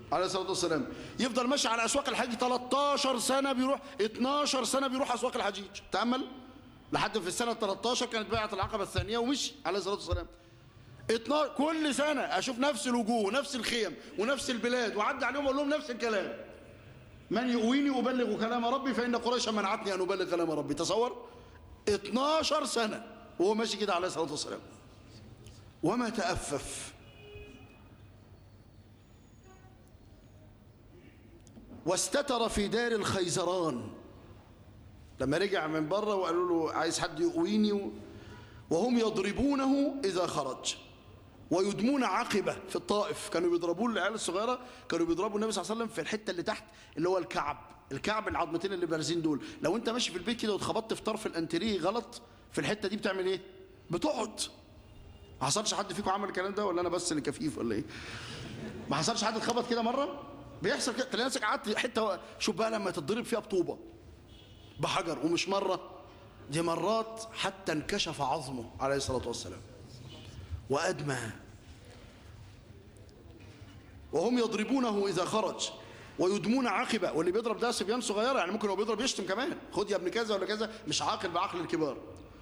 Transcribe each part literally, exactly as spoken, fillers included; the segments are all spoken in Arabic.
عليه الصلاة والسلام، يفضل ماشي على أسواق الحج تلتاشر سنة، بيروح اتناشر سنة بيروح أسواق الحجيج. تأمل، لحد في السنة تلتاشر كانت بيعة العقبة الثانية ومشي عليه الصلاة والسلام. اتناشر كل سنة أشوف نفس الوجوه ونفس الخيم ونفس البلاد، وعدى عليهم أقول لهم نفس الكلام: من يؤويني أبلغ كلام ربي فإن قريشا منعتني أن أبلغ كلام ربي. تصور اتناشر سنة وهو ماشي كده عليه الصلاة والسلام، وما تأفف. واستتر في دار الخيزران لما رجع من بره وقالوا له عايز حد يؤويني، وهم يضربونه إذا خرج ويدمون عقبة في الطائف. كانوا بيضربوه العيال الصغيرة، كانوا بيضربوا النبي صلى الله عليه وسلم في الحتة اللي تحت اللي هو الكعب، الكعب العظمتين اللي بارزين دول. لو انت ماشي في البيت كده واتخبطت في طرف الانتريه غلط في الحتة دي بتعمل ايه؟ بتقعد. ما حصلش حد فيكم عمل الكلام ده ولا انا بس اللي كفيف ولا ايه؟ ما حصلش حد اتخبط كده مرة؟ بيحصل كده، تلاقي نفسك قعدت حتة. شوف بقى لما تتضرب فيها بطوبة بحجر، ومش مرة دي مرات، حتى انكشف عظمه عليه الصلاة والسلام وأدمى. وهم يضربونه إذا خرج ويدمون عقبة. واللي بيضرب ده صبيان صغيرة، يعني ممكن هو بيضرب يشتم كمان، خد يا ابن كذا ولا كذا، مش عاقل بعقل الكبار.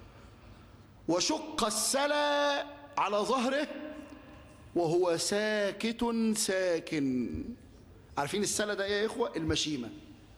وشق السلا على ظهره وهو ساكت ساكن. عارفين السلا ده ايه يا إخوة؟ المشيمة.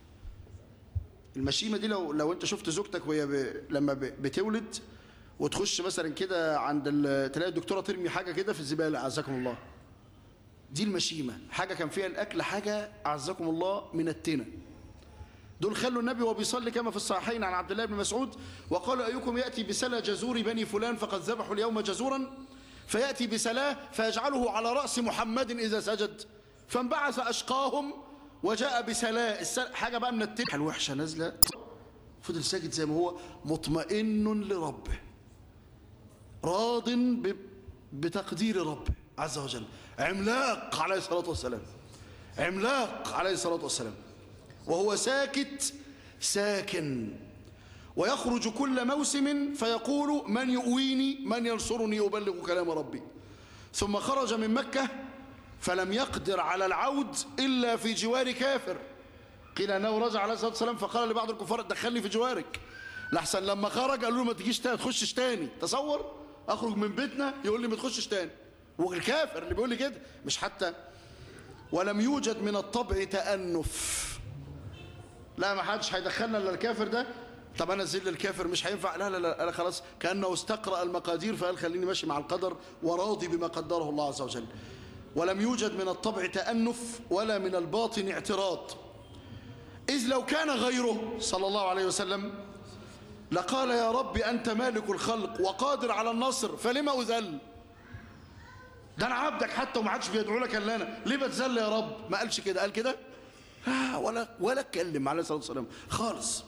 المشيمة دي لو لو انت شفت زوجتك وهي ب... لما ب... بتولد وتخش مثلا كده عند ال... تلاقي الدكتورة ترمي حاجة كده في الزبالة، أعزكم الله، دي المشيمة. حاجة كان فيها الأكل، حاجة أعزكم الله من التنة. دول خلوا النبي وهو بيصلي كما في الصحيحين عن عبد الله بن مسعود: وقال أيكم يأتي بسلا جزور بني فلان فقد ذبحوا اليوم جزورا، فيأتي بسلاه فيجعله على رأس محمد إذا سجد، فانبعث أشقاهم وجاء بسلاء السل... حاجة بقى من التنة الوحشة نازلة، فضل ساجد زي ما هو، مطمئن لربه، راض ب... بتقدير ربه عز وجل. عملاق عليه الصلاة والسلام، عملاق عليه الصلاة والسلام، وهو ساكت ساكن. ويخرج كل موسم فيقول: من يؤويني، من ينصرني أبلغ كلام ربي. ثم خرج من مكة فلم يقدر على العود إلا في جوار كافر. قيل أنه رجع عليه الصلاة والسلام فقال لبعض الكفار: دخلني في جوارك، لحسن لما خرج قالوا له ما تجيش تاني، تخشش تاني. تصور أخرج من بيتنا يقول لي ما تخشش تاني، والكافر اللي بيقول لي كده مش حتى. ولم يوجد من الطبع تأنف، لا ما حدش هيدخلنا الا الكافر ده. طب انا ذل الكافر مش هينفع، لا لا لا، انا خلاص كأنه استقرأ المقادير فقال خليني ماشي مع القدر وراضي بما قدره الله عز وجل. ولم يوجد من الطبع تأنف ولا من الباطن اعتراض، إذ لو كان غيره صلى الله عليه وسلم لقال: يا رب أنت مالك الخلق وقادر على النصر فلما أذل؟ ده أنا عبدك حتى وما حدش بيدعو لك إلا أنا، ليه بتذل يا رب؟ ما قالش كده، قال كده آه ولا ولا اتكلم عليه الصلاة والسلام خالص.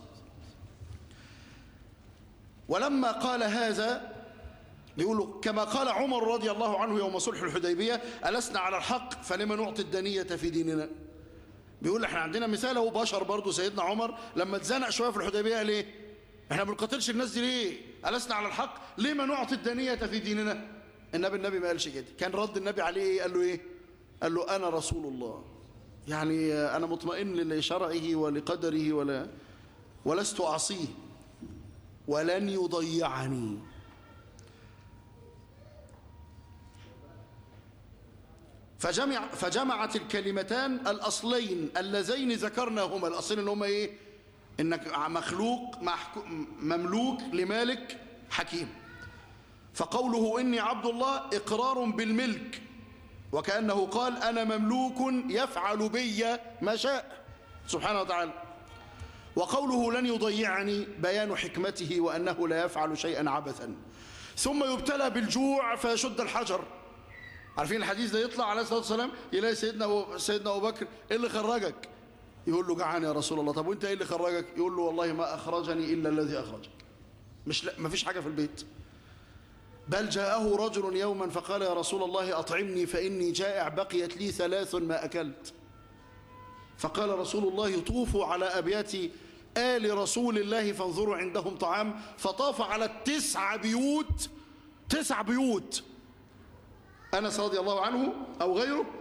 ولما قال هذا بيقولوا كما قال عمر رضي الله عنه يوم صلح الحديبية: ألسنا على الحق فلما نعطي الدنية في ديننا؟ بيقول احنا عندنا مثال هو بشر برضه، سيدنا عمر لما اتزنق شوية في الحديبية قال ايه؟ احنا ما بنقاتلش الناس دي ليه؟ ألسنا على الحق لما نعطي الدنية في ديننا؟ النبي النبي ما قالش كده. كان رد النبي عليه ايه؟ قال له ايه؟ قال له: أنا رسول الله، يعني أنا مطمئن لشرعه ولقدره ولا ولست أعصيه ولن يضيعني. فجمع فجمعت الكلمتان الأصلين اللذين ذكرناهما. الأصلين اللي هما إيه؟ إنك مخلوق مملوك لمالك حكيم. فقوله إني عبد الله إقرار بالملك، وكأنه قال أنا مملوك يفعل بي ما شاء سبحانه وتعالى. وقوله لن يضيعني بيان حكمته وأنه لا يفعل شيئا عبثا. ثم يبتلى بالجوع فيشد الحجر. عارفين الحديث ده؟ يطلع عليه الصلاة والسلام يلاقي سيدنا أبو, سيدنا أبو بكر: إيه اللي خرجك؟ يقول له: جعان يا رسول الله. طب وانت إيه اللي خرجك؟ يقول له: والله ما أخرجني إلا الذي أخرجك، مش لا ما فيش حاجة في البيت. بل جاءه رجل يوما فقال: يا رسول الله أطعمني فإني جائع، بقيت لي ثلاث ما أكلت. فقال رسول الله: طوفوا على أبيات آل رسول الله فانظروا عندهم طعام. فطاف على التسع بيوت، تسع بيوت، أنس رضي الله عنه أو غيره